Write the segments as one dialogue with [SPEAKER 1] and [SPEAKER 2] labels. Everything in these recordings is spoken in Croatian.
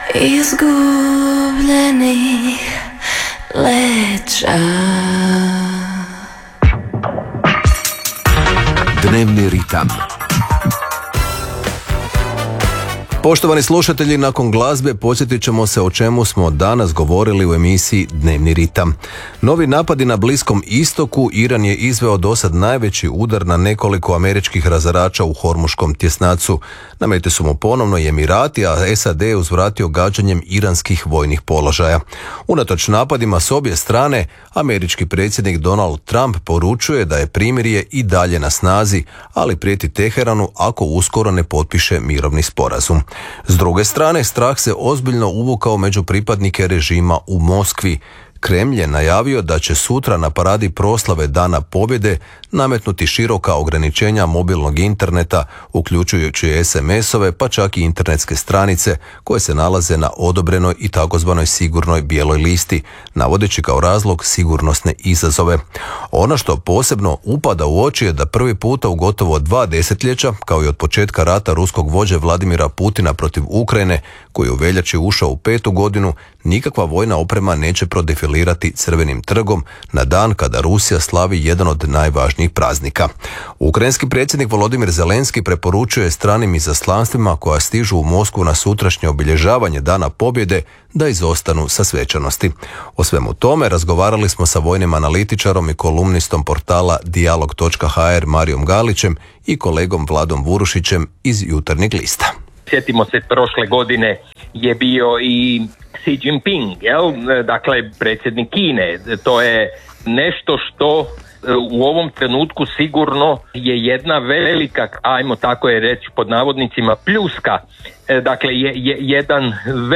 [SPEAKER 1] izgubljenih leća.
[SPEAKER 2] Dnevni ritam. Poštovani slušatelji, nakon glazbe podsjetit ćemo se o čemu smo danas govorili u emisiji Dnevni ritam. Novi napadi na Bliskom istoku. Iran je izveo dosad najveći udar na nekoliko američkih razarača u Hormuškom tjesnacu. Na meti su mu ponovno i Emirati, a SAD je uzvratio gađanjem iranskih vojnih položaja. Unatoč napadima s obje strane, američki predsjednik Donald Trump poručuje da je primirje i dalje na snazi, ali prijeti Teheranu ako uskoro ne potpiše mirovni sporazum. S druge strane, strah se ozbiljno uvukao među pripadnike režima u Moskvi. Kremlj je najavio da će sutra na paradi proslave Dana pobjede nametnuti široka ograničenja mobilnog interneta, uključujući SMS-ove pa čak i internetske stranice koje se nalaze na odobrenoj i takozvanoj sigurnoj bijeloj listi, navodeći kao razlog sigurnosne izazove. Ono što posebno upada u oči je da prvi puta u gotovo 2 desetljeća, kao i od početka rata ruskog vođe Vladimira Putina protiv Ukrajine, koji je u veljači ušao u 5. godinu, nikakva vojna oprema neće prodefilirati Crvenim trgom na dan kada Rusija slavi jedan od najvažnijih praznika. Ukrajinski predsjednik Volodimir Zelenski preporučuje stranim izaslanstvima koja stižu u Moskvu na sutrašnje obilježavanje Dana pobjede da izostanu sa svečanosti. O svemu tome razgovarali smo sa vojnim analitičarom i kolumnistom portala Dialog.hr Marijom Galićem i kolegom Vladom Vurušićem iz Jutarnjeg lista.
[SPEAKER 3] Sjetimo se, prošle godine je bio i Xi Jinping, dakle predsjednik Kine. To je nešto što u ovom trenutku sigurno je jedna velika, ajmo tako je reći pod navodnicima, pljuska. Dakle, jedan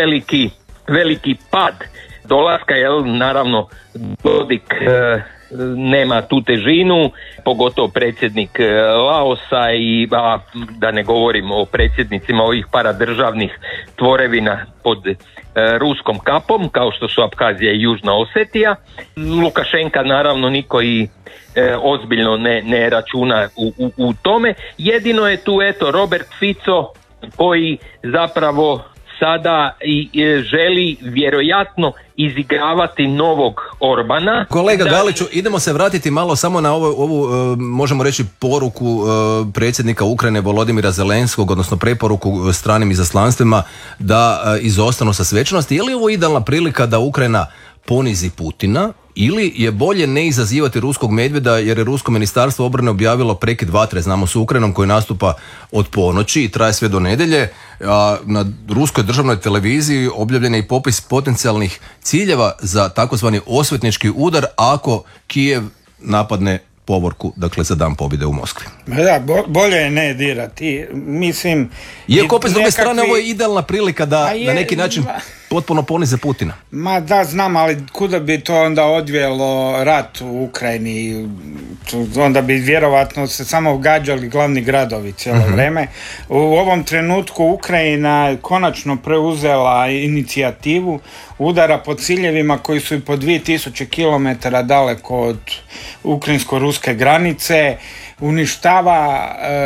[SPEAKER 3] veliki pad dolaska, naravno Dodik nema tu težinu, pogotovo predsjednik Laosa i da ne govorim o predsjednicima ovih paradržavnih tvorevina pod ruskom kapom, kao što su Abhazija i Južna Osetija. Lukašenka naravno niko i ozbiljno ne računa u tome. Jedino je tu Robert Fico koji zapravo sada želi vjerojatno izigravati novog Orbana.
[SPEAKER 2] Kolega Galiću, idemo se vratiti malo samo na ovu možemo reći poruku predsjednika Ukrajine Volodimira Zelenskog, odnosno preporuku stranim izaslanstvima da izostanu sa svečanosti. Je li ovo idealna prilika da Ukrajina ponizi Putina ili je bolje ne izazivati ruskog medvjeda, jer je Rusko ministarstvo obrane objavilo prekid vatre, znamo, s Ukrajinom, koji nastupa od ponoći i traje sve do nedjelje. A na ruskoj državnoj televiziji objavljen je i popis potencijalnih ciljeva za takozvani osvetnički udar ako Kijev napadne povorku, dakle za Dan pobjede u Moskvi.
[SPEAKER 4] Da, bolje je ne dirati. Mislim...
[SPEAKER 2] Iako opet s druge strane ovo je idealna prilika da na neki način potpuno ponize Putina.
[SPEAKER 4] Ma da, znam, ali kuda bi to onda odvijelo rat u Ukrajini? Onda bi vjerovatno se samo gađali glavni gradovi cijelo vrijeme. U ovom trenutku Ukrajina je konačno preuzela inicijativu udara po ciljevima koji su i po 2000 km daleko od ukrajinsko-ruske granice, uništava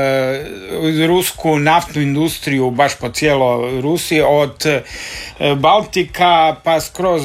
[SPEAKER 4] rusku naftnu industriju baš po cijeloj Rusiji, od Baltika pa skroz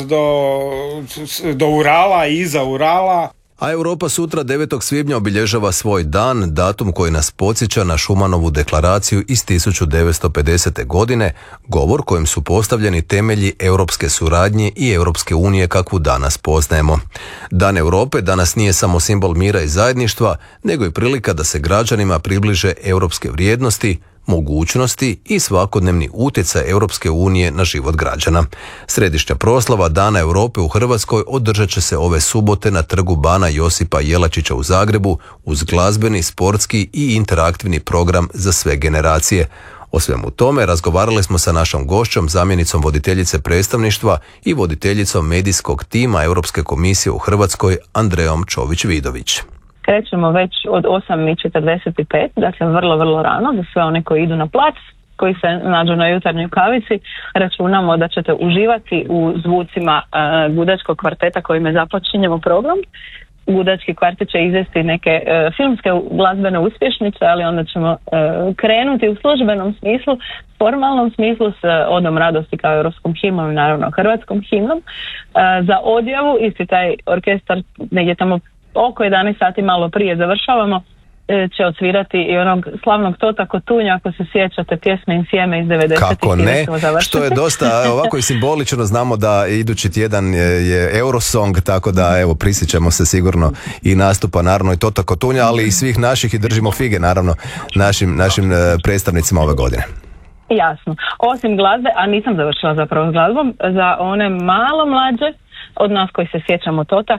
[SPEAKER 4] do Urala i iza Urala.
[SPEAKER 2] A Europa sutra 9. svibnja obilježava svoj dan, datum koji nas podsjeća na Šumanovu deklaraciju iz 1950. godine, govor kojim su postavljeni temelji europske suradnje i Europske unije kakvu danas poznajemo. Dan Europe danas nije samo simbol mira i zajedništva, nego i prilika da se građanima približe europske vrijednosti, mogućnosti i svakodnevni utjecaj Europske unije na život građana. Središnja proslava Dana Europe u Hrvatskoj održat će se ove subote na trgu Bana Josipa Jelačića u Zagrebu uz glazbeni, sportski i interaktivni program za sve generacije. O svemu tome razgovarali smo sa našom gošćom, zamjenicom voditeljice predstavništva i voditeljicom medijskog tima Europske komisije u Hrvatskoj, Andrejom Čović-Vidović.
[SPEAKER 5] Krećemo već od 8:45, dakle vrlo rano, za sve one koji idu na plac, koji se nađu na jutarnjoj kavici. Računamo da ćete uživati u zvucima gudačkog kvarteta kojime započinjemo program. Gudački kvartet će izvesti neke filmske glazbene uspješnice, ali onda ćemo krenuti u službenom smislu, formalnom smislu s Odom radosti kao europskom himnom i naravno hrvatskom himnom. Za odjavu isti taj orkestar negdje tamo oko 11 sati malo prije završavamo, će odsvirati i onog slavnog Tota Kotunja, ako se sjećate pjesme In Sjeme iz 90-ih.
[SPEAKER 2] Kako ne, što je dosta ovako i simbolično, znamo da idući tjedan je Eurosong, tako da evo prisjećamo se sigurno i nastupa naravno i Tota Kotunja, ali i svih naših i držimo fige naravno našim predstavnicima ove godine.
[SPEAKER 5] Jasno. Osim glazbe, a nisam završila zapravo s glazbom, za one malo mlađe od nas koji se sjećamo Tota,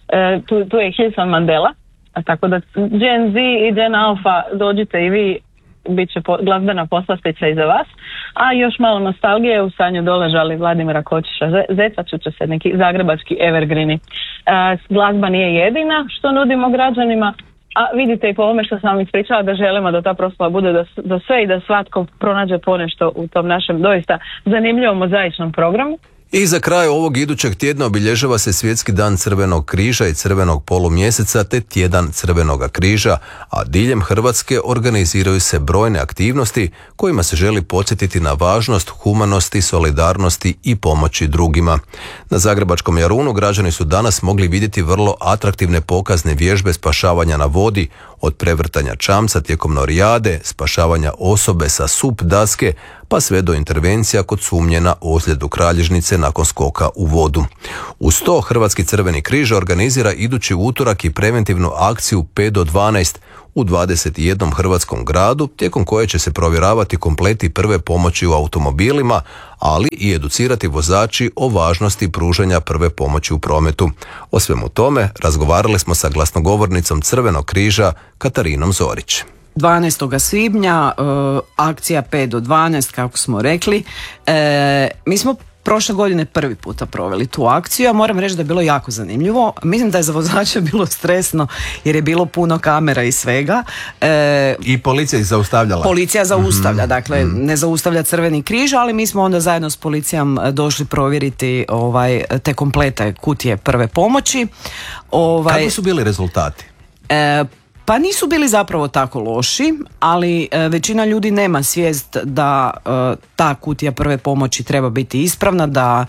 [SPEAKER 5] tu je Hilson Mandela. Tako da Gen Z i Gen Alpha, dođite i vi, bit će glazbena poslastica i za vas. A još malo nostalgije, u stanju doležali Vladimira Kočiša Zeca, čuće se neki zagrebački evergreeni. Glazba nije jedina što nudimo građanima, a vidite i po ovome što sam vam ispričala da želimo da ta proslava bude do sve i da svatko pronađe ponešto u tom našem doista zanimljivom mozaičnom programu.
[SPEAKER 2] I za kraj ovog idućeg tjedna obilježava se Svjetski dan Crvenog križa i Crvenog polumjeseca te Tjedan Crvenoga križa, a diljem Hrvatske organiziraju se brojne aktivnosti kojima se želi podsjetiti na važnost humanosti, solidarnosti i pomoći drugima. Na Zagrebačkom Jarunu građani su danas mogli vidjeti vrlo atraktivne pokazne vježbe spašavanja na vodi, od prevrtanja čamca tijekom norijade, spašavanja osobe sa sup daske, pa sve do intervencija kod sumnje na ozljedu kralježnice nakon skoka u vodu. Uz to Hrvatski crveni križ organizira idući utorak i preventivnu akciju 5 do 12 u 21 hrvatskom gradu, tijekom koje će se provjeravati kompleti prve pomoći u automobilima, ali i educirati vozači o važnosti pružanja prve pomoći u prometu. O svemu tome razgovarali smo sa glasnogovornicom Crvenog križa Katarinom Zorić.
[SPEAKER 6] 12. svibnja, akcija 5 do 12, kako smo rekli. Mi smo prošle godine prvi puta proveli tu akciju, a moram reći da je bilo jako zanimljivo. Mislim da je za vozače bilo stresno jer je bilo puno kamera i svega.
[SPEAKER 2] I policija ih zaustavljala.
[SPEAKER 6] Policija zaustavlja, dakle ne zaustavlja Crveni križ, ali mi smo onda zajedno s policijom došli provjeriti te komplete kutije prve pomoći.
[SPEAKER 2] Kakvi su bili rezultati?
[SPEAKER 6] Pa nisu bili zapravo tako loši, ali većina ljudi nema svijest da ta kutija prve pomoći treba biti ispravna, da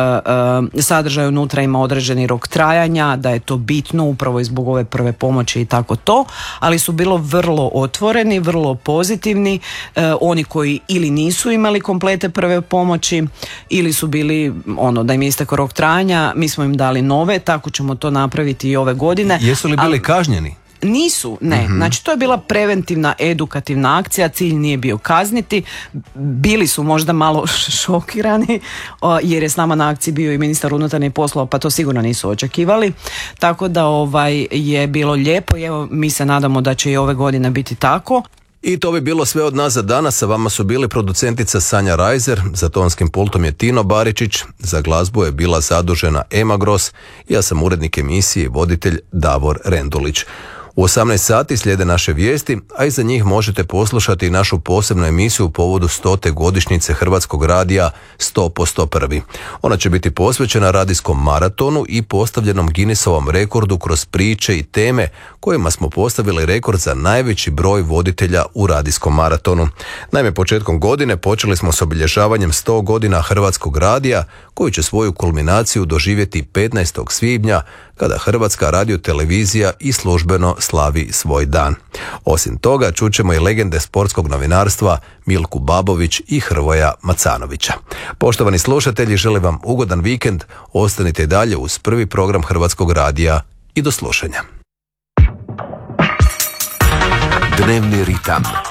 [SPEAKER 6] sadržaj unutra ima određeni rok trajanja, da je to bitno upravo i zbog ove prve pomoći i tako to, ali su bilo vrlo otvoreni, vrlo pozitivni, oni koji ili nisu imali komplete prve pomoći ili su bili da im je istekao rok trajanja, mi smo im dali nove, tako ćemo to napraviti i ove godine.
[SPEAKER 2] Jesu li bili kažnjeni?
[SPEAKER 6] Nisu, ne. Znači to je bila preventivna, edukativna akcija, cilj nije bio kazniti. Bili su možda malo šokirani jer je s nama na akciji bio i ministar unutarnjih poslova, pa to sigurno nisu očekivali. Tako da je bilo lijepo i evo mi se nadamo da će i ove godine biti tako.
[SPEAKER 2] I to bi bilo sve od nas za danas. Sa vama su bili producentica Sanja Rajzer, za tonskim pultom je Tino Baričić, za glazbu je bila zadužena Ema Gros, ja sam urednik emisije i voditelj Davor Rendulić. U 18 sati slijede naše vijesti, a iza njih možete poslušati našu posebnu emisiju u povodu 100. godišnjice Hrvatskog radija 100%. Ona će biti posvećena radijskom maratonu i postavljenom Guinnessovom rekordu kroz priče i teme kojima smo postavili rekord za najveći broj voditelja u radijskom maratonu. Naime, početkom godine počeli smo s obilježavanjem 100 godina Hrvatskog radija, koji će svoju kulminaciju doživjeti 15. svibnja, kada Hrvatska radiotelevizija i službeno slavi svoj dan. Osim toga, čućemo i legende sportskog novinarstva Milku Babović i Hrvoja Macanovića. Poštovani slušatelji, želim vam ugodan vikend, ostanite dalje uz prvi program Hrvatskog radija i do slušanja.
[SPEAKER 7] Dnevni ritam.